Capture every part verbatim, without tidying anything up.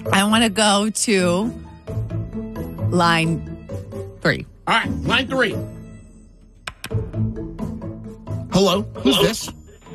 I want to go to line three. All right, line three. Hello, who's hello? this?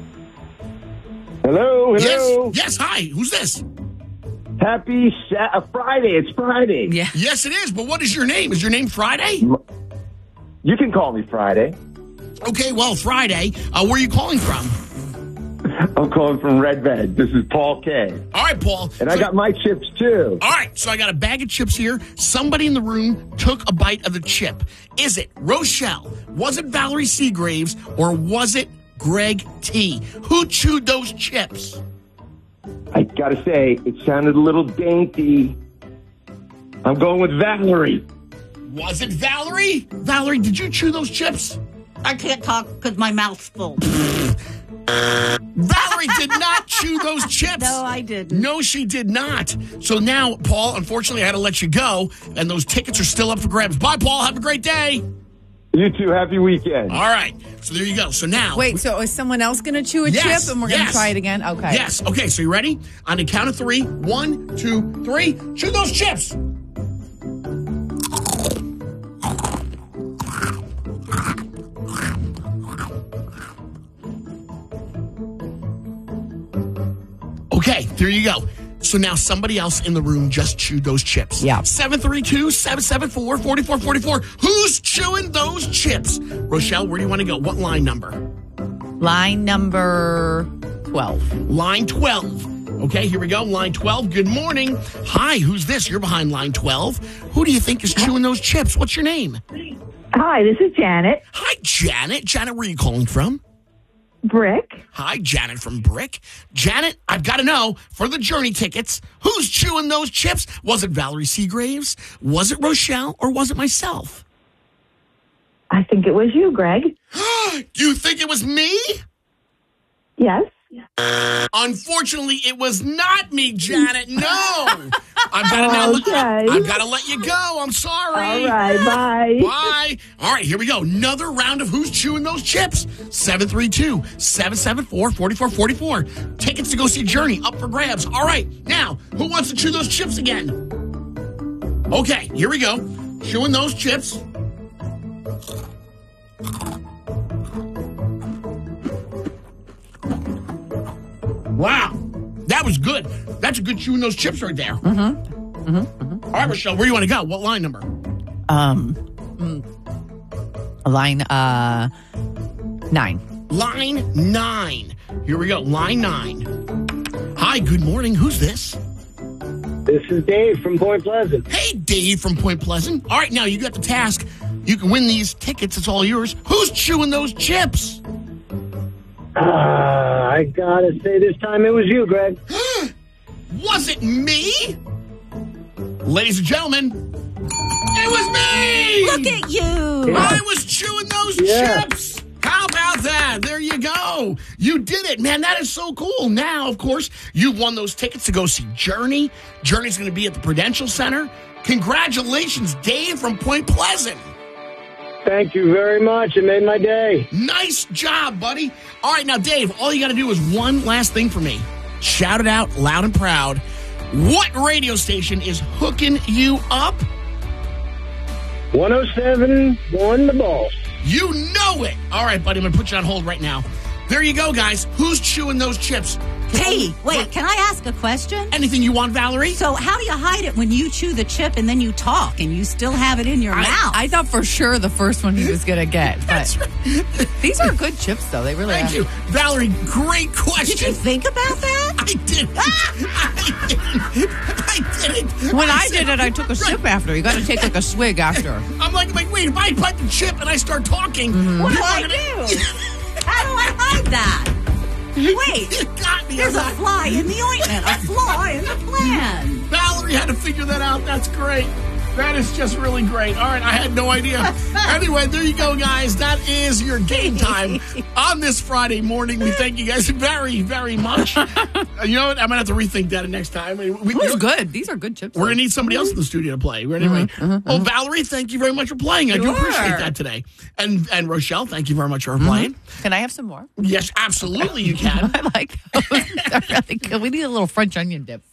Hello, hello. Yes, yes, hi, who's this? Happy Sa- uh, Friday, it's Friday. Yeah. Yes, it is, but what is your name? Is your name Friday? You can call me Friday. Okay, well, Friday, uh, where are you calling from? I'm calling from Red Bed. This is Paul K. All right, Paul. And so, I got my chips, too. All right, so I got a bag of chips here. Somebody in the room took a bite of the chip. Is it Rochelle? Was it Valerie Seagraves? Or was it Greg T? Who chewed those chips? I got to say, it sounded a little dainty. I'm going with Valerie. Was it Valerie? Valerie, did you chew those chips? I can't talk because my mouth's full. Valerie did not chew those chips. No, I didn't. No, she did not. So now, Paul, unfortunately, I had to let you go, and those tickets are still up for grabs. Bye, Paul. Have a great day. You too. Happy weekend. All right. So there you go. So now. Wait, so is someone else going to chew a yes, chip and we're going to yes. try it again? Okay. Yes. Okay, so you ready? On the count of three. One, two, three. Chew those chips. Okay, there you go. So now somebody else in the room just chewed those chips. Yeah. seven three two, seven seven four, four four four four. Who's chewing those chips? Rochelle, where do you want to go? What line number? Line number twelve. Line twelve. Okay, here we go. Line twelve. Good morning. Hi, who's this? You're behind line twelve. Who do you think is chewing those chips? What's your name? Hi, this is Janet. Hi, Janet. Janet, where are you calling from? Brick. Hi, Janet from Brick. Janet, I've got to know, for the Journey tickets, who's chewing those chips? Was it Valerie Seagraves? Was it Rochelle? Or was it myself? I think it was you, Greg. You think it was me? Yes. Unfortunately, it was not me, Janet. No. I've got to now look, Okay. I've got to let you go. I'm sorry. All right, bye. Bye. All right, here we go. Another round of who's chewing those chips. seven three two, seven seven four, four four four four. Tickets to go see Journey up for grabs. All right, now, who wants to chew those chips again? Okay, here we go. Chewing those chips. Wow, that was good. That's a good chewing those chips right there. Mm-hmm. Mm-hmm. Mm-hmm. All right, Rochelle, where do you want to go? What line number? Um, mm, line uh nine. Line nine. Here we go. Line nine. Hi, good morning. Who's this? This is Dave from Point Pleasant. Hey, Dave from Point Pleasant. All right, now you got the task. You can win these tickets. It's all yours. Who's chewing those chips? Uh, I gotta say this time it was you, Greg. Was it me? Ladies and gentlemen, it was me! Look at you. Yeah. I was chewing those Yeah. chips. How about that? There you go. You did it. Man, that is so cool. Now, of course, you've won those tickets to go see Journey. Journey's going to be at the Prudential Center. Congratulations, Dave from Point Pleasant. Thank you very much. It made my day. Nice job, buddy. All right, now, Dave, all you got to do is one last thing for me. Shout it out loud and proud. What radio station is hooking you up? one oh seven one The Boss. You know it. All right, buddy, I'm going to put you on hold right now. There you go, guys. Who's chewing those chips? Hey, wait, can I ask a question? Anything you want, Valerie? So how do you hide it when you chew the chip and then you talk and you still have it in your I, mouth? I thought for sure the first one he was going to get. But That's right. these are good chips, though. They really Thank are. you. Valerie, great Did question. you think about that? I didn't. I didn't. I didn't. When I said- did it, I took a sip after. You got to take like a swig after. I'm like, like, wait, if I bite the chip and I start talking, What do you are I gonna- do? How do I hide that? Wait, You got me. there's a I'm not- fly in the ointment, a flaw in the plan. Valerie had to figure that out. That's great. That is just really great. All right, I had no idea. Anyway, there you go, guys. That is your game time on this Friday morning. We thank you guys very, very much. Uh, you know what? I'm going to have to rethink that next time. We, we, It was good. These are good chips. We're going to need somebody else in the studio to play. Anyway, well, Valerie, thank you very much for playing. I do Sure. appreciate that today. And and Rochelle, thank you very much for playing. Can I have some more? Yes, absolutely you can. I like those. They're really good. We need a little French onion dip.